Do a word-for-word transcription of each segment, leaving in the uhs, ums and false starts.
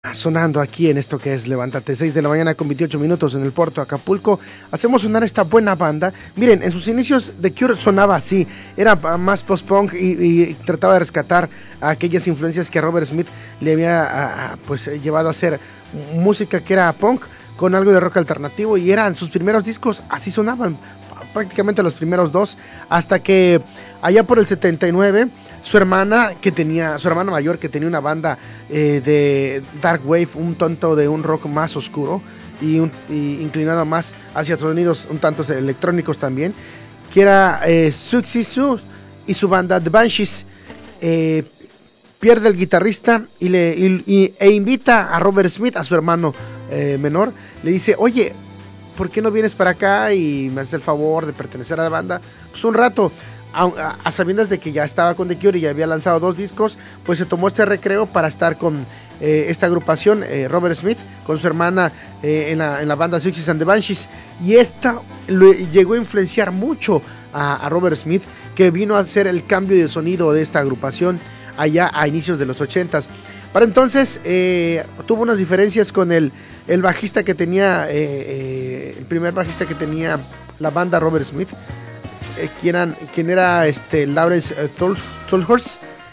Sonando aquí en esto que es Levántate, seis de la mañana con veintiocho minutos en el puerto de Acapulco. Hacemos sonar esta buena banda. Miren, en sus inicios The Cure sonaba así, era más post-punk y, y trataba de rescatar aquellas influencias que Robert Smith le había a, a, pues llevado a hacer música que era punk con algo de rock alternativo, y eran sus primeros discos, así sonaban, prácticamente los primeros dos, hasta que allá por el setenta y nueve su hermana que tenía, su hermana mayor que tenía una banda eh, de dark wave, un tonto de un rock más oscuro y, un, y inclinado más hacia sonidos un tanto electrónicos también, que era eh, Siouxsie Sioux y su banda The Banshees. Eh, pierde el guitarrista y le y, y, e invita a Robert Smith, a su hermano eh, menor, le dice: oye, ¿por qué no vienes para acá y me haces el favor de pertenecer a la banda? Pues un rato. A, a, a sabiendas de que ya estaba con The Cure y ya había lanzado dos discos, pues se tomó este recreo para estar con eh, esta agrupación, eh, Robert Smith, con su hermana eh, en, la, en la banda Siouxsie and the Banshees, y esta lo, llegó a influenciar mucho a, a Robert Smith, que vino a hacer el cambio de sonido de esta agrupación allá a inicios de los ochentas. Para entonces eh, tuvo unas diferencias con el, el bajista que tenía, eh, eh, el primer bajista que tenía la banda Robert Smith, Eh, quien, eran, quien era este Lawrence eh, Tolhurst,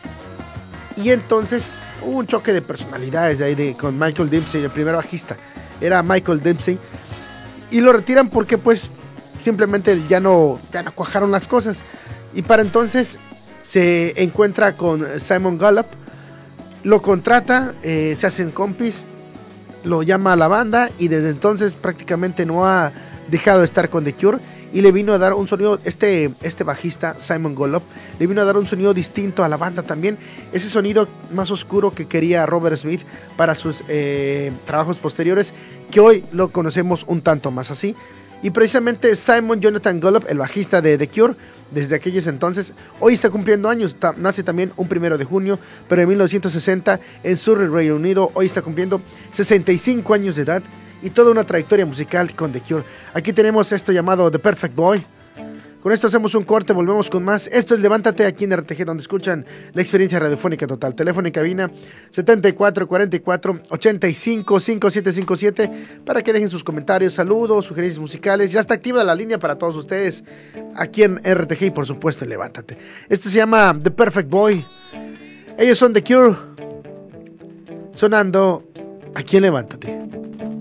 y entonces hubo un choque de personalidades de ahí de, con Michael Dempsey, el primer bajista era Michael Dempsey, y lo retiran porque pues simplemente ya no, ya no cuajaron las cosas, y para entonces se encuentra con Simon Gallup, lo contrata, eh, se hacen compis, lo llama a la banda, y desde entonces prácticamente no ha dejado de estar con The Cure, y le vino a dar un sonido, este, este bajista, Simon Gallup, le vino a dar un sonido distinto a la banda también, ese sonido más oscuro que quería Robert Smith para sus eh, trabajos posteriores, que hoy lo conocemos un tanto más así. Y precisamente Simon Jonathan Gallup, el bajista de The Cure, desde aquellos entonces, hoy está cumpliendo años, ta, nace también un primero de junio, pero en mil novecientos sesenta, en Surrey, Reino Unido, hoy está cumpliendo sesenta y cinco años de edad, y toda una trayectoria musical con The Cure. Aquí tenemos esto llamado The Perfect Boy. Con esto hacemos un corte, volvemos con más. Esto es Levántate aquí en R T G, donde escuchan la experiencia radiofónica total. Teléfono en cabina setenta y cuatro cuarenta y cuatro ochenta y cinco cincuenta y siete cincuenta y siete para que dejen sus comentarios, saludos, sugerencias musicales. Ya está activa la línea para todos ustedes aquí en R T G y por supuesto en Levántate. Esto se llama The Perfect Boy. Ellos son The Cure, sonando aquí en Levántate.